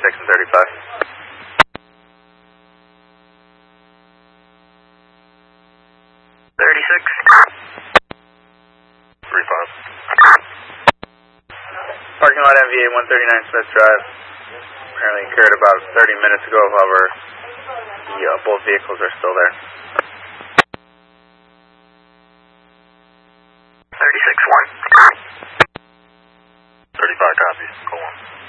36 and 35. 36. 35. Parking lot MVA 139 Smith Drive. Apparently incurred about 30 minutes ago, however, both vehicles are still there. 36-1. 35 copy. Go on.